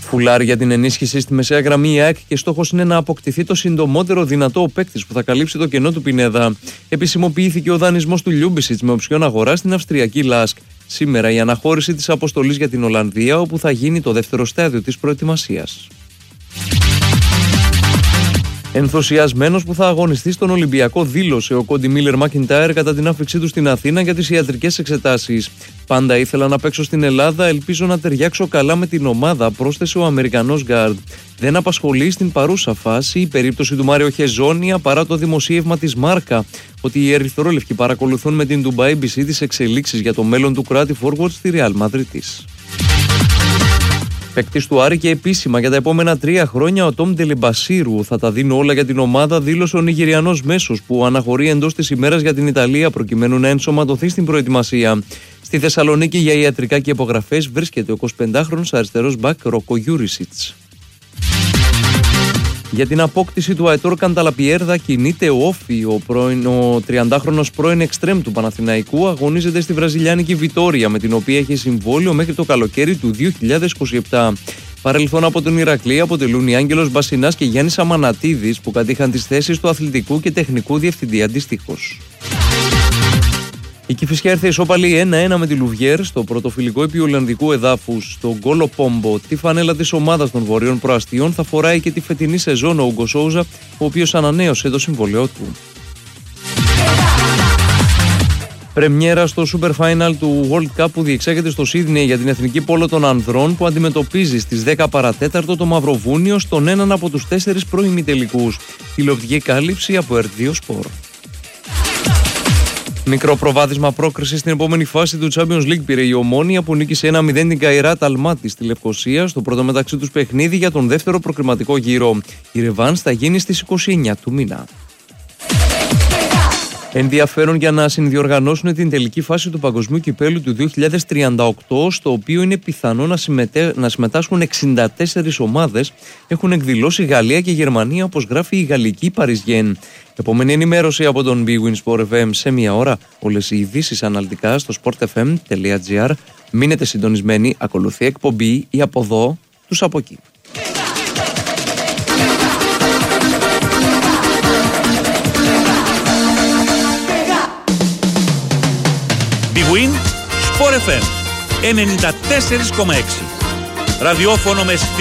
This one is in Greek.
Φουλάρει για την ενίσχυση στη μεσαία γραμμή η ΑΕΚ και στόχος είναι να αποκτηθεί το συντομότερο δυνατό ο παίκτης που θα καλύψει το κενό του Πινέδα. Επισημοποιήθηκε ο δανεισμός του Λιούμπισιτς με οψιόν αγορά στην αυστριακή Λάσκ. Σήμερα η αναχώρηση της αποστολής για την Ολλανδία, όπου θα γίνει το δεύτερο στάδιο της προετοιμασίας. Ενθουσιασμένος που θα αγωνιστεί στον Ολυμπιακό, δήλωσε ο Κόντι Μίλερ Μακιντάιρ κατά την άφηξή του στην Αθήνα για τις ιατρικές εξετάσεις. Πάντα ήθελα να παίξω στην Ελλάδα, ελπίζω να ταιριάξω καλά με την ομάδα, πρόσθεσε ο Αμερικανός γκάρντ. Δεν απασχολεί στην παρούσα φάση η περίπτωση του Μάριο Χεζόνια παρά το δημοσίευμα της Μάρκα ότι οι ερυθρόλευκοι παρακολουθούν με την Dubai BC τις εξελίξεις για το μέλλον του κράτη forward στη Real Μαδρίτης. Παίκτης του Άρη και επίσημα για τα επόμενα 3 χρόνια ο Τόμ Ντελεμπασίρου. Θα τα δίνω όλα για την ομάδα, δήλωσε ο Νιγηριανός μέσος που αναχωρεί εντός της ημέρας για την Ιταλία προκειμένου να ενσωματωθεί στην προετοιμασία. Στη Θεσσαλονίκη για ιατρικά και υπογραφές βρίσκεται ο 25χρονος αριστερός μπακ Ροκο Γιούρισιτς. Για την απόκτηση του Αετόρ Κανταλαπιέρδα κινείται ο Όφι. Ο 30χρονος πρώην εξτρέμ του Παναθηναϊκού αγωνίζεται στη βραζιλιάνικη Βιτόρια, με την οποία έχει συμβόλαιο μέχρι το καλοκαίρι του 2027. Παρελθόν από τον Ηρακλή αποτελούν οι Άγγελος Μπασινάς και Γιάννης Αμανατίδης, που κατήχαν τις θέσεις του αθλητικού και τεχνικού διευθυντή αντίστοιχος. Η Κηφισιά ήρθε ισόπαλη 1-1 με τη Λουβιέρ στο πρωτοφιλικό επί Ολλανδικού εδάφους. Στο Γκόλο Πόμπο, τη φανέλα της ομάδας των Βορείων Προαστίων θα φοράει και τη φετινή σεζόν ο Ούγκο Σόουζα, ο οποίος ανανέωσε το συμβόλαιό του. Πρεμιέρα στο Super Final του World Cup που διεξάγεται στο Σίδνεϊ για την εθνική πόλο των ανδρών, που αντιμετωπίζει στις 10 παρατέταρτο το Μαυροβούνιο στον έναν από τους 4 προημιτελικούς. Τηλεοπτική κάλυψη από RTL Sport. Μικρό προβάδισμα πρόκριση στην επόμενη φάση του Champions League πήρε η Ομόνοια, που νίκησε 1-0 την Καϊράτ Αλμάτι στη Λευκοσία στο πρώτο μεταξύ τους παιχνίδι για τον δεύτερο προκριματικό γύρο. Η ρεβάνς θα γίνει στις 29 του μήνα. Ενδιαφέρον για να συνδιοργανώσουν την τελική φάση του Παγκοσμίου Κυπέλλου του 2038, στο οποίο είναι πιθανό να συμμετάσχουν 64 ομάδες, έχουν εκδηλώσει Γαλλία και Γερμανία, όπως γράφει η γαλλική Παριζιέν. Επόμενη ενημέρωση από τον Bwin Sport FM σε 1 ώρα. Όλες οι ειδήσεις αναλυτικά στο sportfm.gr. Μείνετε συντονισμένοι, ακολουθεί εκπομπή ή από εδώ, τους από εκεί. Bwin Sport FM 94,6. Ραδιόφωνο με